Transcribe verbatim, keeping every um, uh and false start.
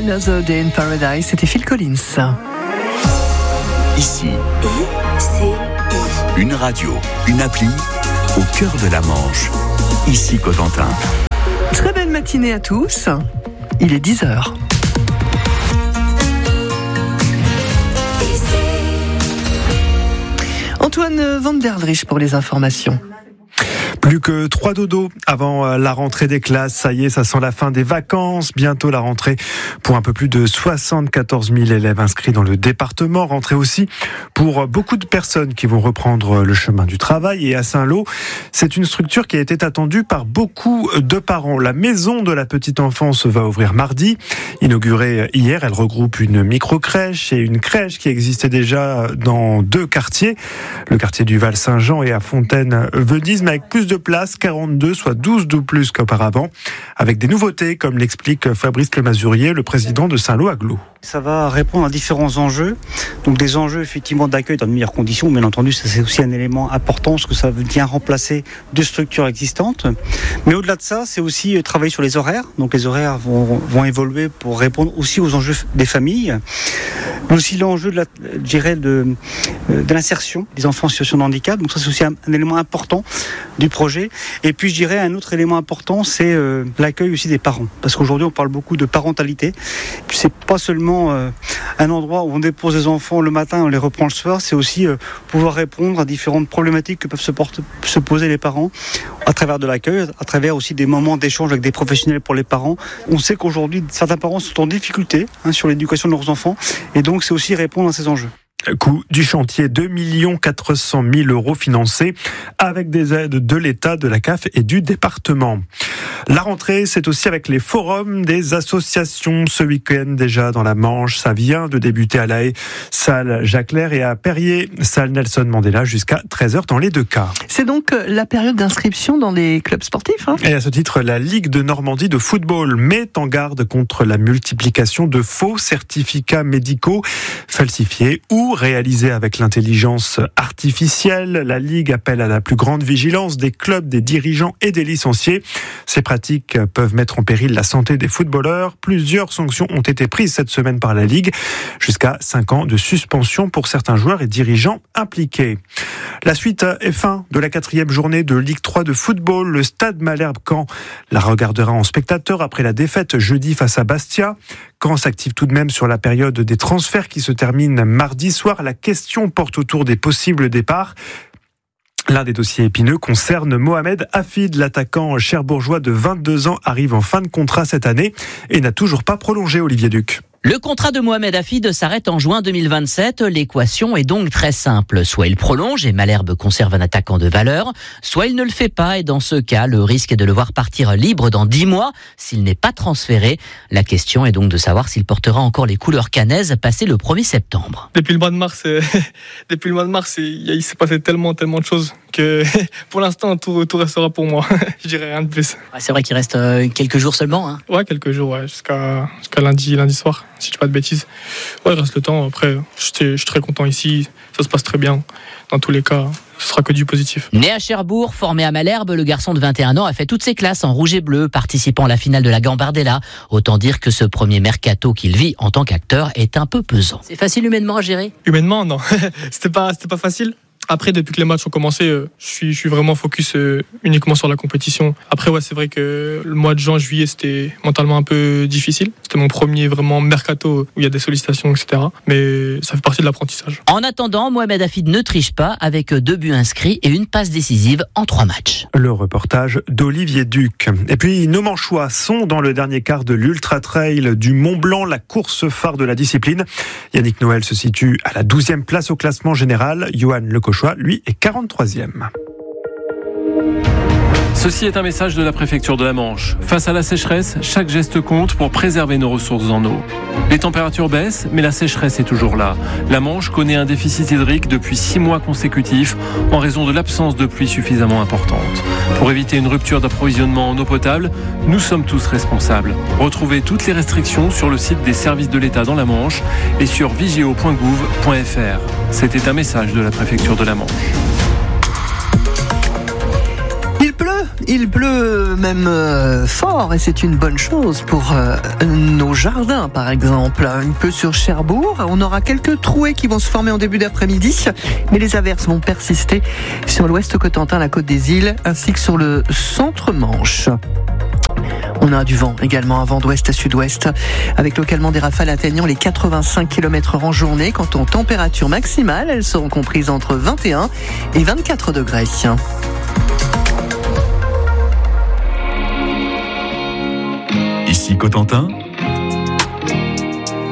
Another Day in Paradise, c'était Phil Collins. Ici, une radio, une appli, au cœur de la Manche. Ici Cotentin. Très belle matinée à tous. Il est dix heures. Antoine Van der Drich pour les informations. Plus que trois dodos avant la rentrée des classes. Ça y est, ça sent la fin des vacances. Bientôt la rentrée pour un peu plus de soixante-quatorze mille élèves inscrits dans le département. Rentrée aussi pour beaucoup de personnes qui vont reprendre le chemin du travail. Et à Saint-Lô, c'est une structure qui a été attendue par beaucoup de parents. La maison de la petite enfance va ouvrir mardi. Inaugurée hier, elle regroupe une micro-crèche et une crèche qui existait déjà dans deux quartiers. Le quartier du Val-Saint-Jean et à Fontaine-Venise, mais avec plus de place, quarante-deux, soit douze de plus qu'auparavant, avec des nouveautés, comme l'explique Fabrice Clémazurier, le président de Saint-Lô Agglo. Ça va répondre à différents enjeux, donc des enjeux effectivement d'accueil dans de meilleures conditions, bien entendu ça c'est aussi un élément important, parce que ça vient remplacer deux structures existantes, mais au-delà de ça, c'est aussi travailler sur les horaires, donc les horaires vont, vont évoluer pour répondre aussi aux enjeux des familles, mais aussi l'enjeu de, la, je dirais de, de l'insertion des enfants en situation de handicap, donc ça c'est aussi un, un élément important du projet. Et puis je dirais un autre élément important, c'est euh, l'accueil aussi des parents, parce qu'aujourd'hui on parle beaucoup de parentalité, puis c'est pas seulement euh, un endroit où on dépose les enfants le matin et on les reprend le soir, c'est aussi euh, pouvoir répondre à différentes problématiques que peuvent se, porter, se poser les parents à travers de l'accueil, à travers aussi des moments d'échange avec des professionnels pour les parents. On sait qu'aujourd'hui certains parents sont en difficulté hein, sur l'éducation de leurs enfants, et donc c'est aussi répondre à ces enjeux. Coût du chantier, deux millions quatre cent mille euros financés avec des aides de l'État, de la C A F et du département. La rentrée, c'est aussi avec les forums des associations ce week-end déjà dans la Manche. Ça vient de débuter à La Haye, salle Jacques-Lair, et à Perrier, salle Nelson Mandela, jusqu'à treize heures dans les deux cas. C'est donc la période d'inscription dans les clubs sportifs. Hein et à ce titre, la Ligue de Normandie de football met en garde contre la multiplication de faux certificats médicaux falsifiés ou réalisés avec l'intelligence artificielle. La Ligue appelle à la plus grande vigilance des clubs, des dirigeants et des licenciés. Ces pratiques peuvent mettre en péril la santé des footballeurs. Plusieurs sanctions ont été prises cette semaine par la Ligue, jusqu'à cinq ans de suspension pour certains joueurs et dirigeants impliqués. La suite est fin de la quatrième journée de Ligue trois de football. Le Stade Malherbe-Caen la regardera en spectateur après la défaite jeudi face à Bastia. Caen s'active tout de même sur la période des transferts qui se termine mardi soir. La question porte autour des possibles départs. L'un des dossiers épineux concerne Mohamed Hafid. L'attaquant cherbourgeois de vingt-deux ans arrive en fin de contrat cette année et n'a toujours pas prolongé, Olivier Duc. Le contrat de Mohamed Hafid s'arrête en juin deux mille vingt-sept. L'équation est donc très simple. Soit il prolonge et Malherbe conserve un attaquant de valeur, soit il ne le fait pas, et dans ce cas, le risque est de le voir partir libre dans dix mois s'il n'est pas transféré. La question est donc de savoir s'il portera encore les couleurs cannaises passé le premier septembre. Depuis le mois de mars, euh, depuis le mois de mars, il, il s'est passé tellement, tellement de choses que pour l'instant, tout, tout restera pour moi. Je dirais rien de plus. Ouais, c'est vrai qu'il reste euh, quelques jours seulement. Hein. Ouais, quelques jours, ouais, jusqu'à, jusqu'à lundi, lundi soir, si je dis pas de bêtises. Ouais, il reste le temps. Après, je suis très content ici. Ça se passe très bien. Dans tous les cas, ce sera que du positif. Né à Cherbourg, formé à Malherbe, le garçon de vingt et un ans a fait toutes ses classes en rouge et bleu, participant à la finale de la Gambardella. Autant dire que ce premier mercato qu'il vit en tant qu'acteur est un peu pesant. C'est facile humainement à gérer ? Humainement, non. c'était pas, c'était pas facile. Après, depuis que les matchs ont commencé, euh, je suis, je suis vraiment focus euh, uniquement sur la compétition. Après, ouais, c'est vrai que le mois de juin, juillet, c'était mentalement un peu difficile. C'était mon premier vraiment mercato où il y a des sollicitations, et cetera. Mais ça fait partie de l'apprentissage. En attendant, Mohamed Hafid ne triche pas avec deux buts inscrits et une passe décisive en trois matchs. Le reportage d'Olivier Duc. Et puis, nos Manchois sont dans le dernier quart de l'Ultra Trail du Mont Blanc, la course phare de la discipline. Yannick Noël se situe à la douzième place au classement général. Johan Lecoq, lui, est quarante-troisième. Ceci est un message de la préfecture de la Manche. Face à la sécheresse, chaque geste compte pour préserver nos ressources en eau. Les températures baissent, mais la sécheresse est toujours là. La Manche connaît un déficit hydrique depuis six mois consécutifs en raison de l'absence de pluie suffisamment importante. Pour éviter une rupture d'approvisionnement en eau potable, nous sommes tous responsables. Retrouvez toutes les restrictions sur le site des services de l'État dans la Manche et sur vigeo point gouv point f r. C'était un message de la préfecture de la Manche. Il Il pleut, il pleut même euh, fort et c'est une bonne chose pour euh, nos jardins par exemple. Il pleut sur Cherbourg, on aura quelques trouées qui vont se former en début d'après-midi, mais les averses vont persister sur l'ouest Cotentin, la côte des îles, ainsi que sur le centre-Manche. On a du vent également, un vent d'ouest à sud-ouest, avec localement des rafales atteignant les quatre-vingt-cinq kilomètres heure en journée. Quant aux températures maximales, elles seront comprises entre vingt et un et vingt-quatre degrés. Ici Cotentin,